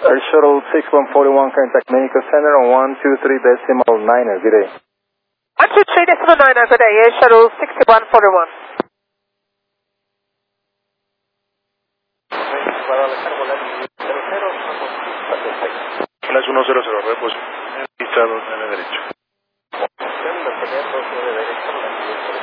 Air Shuttle 6141, contact Medical Center on 123.9, good day. 123.9, good day, Air Shuttle 6141. Unas 100, reposo.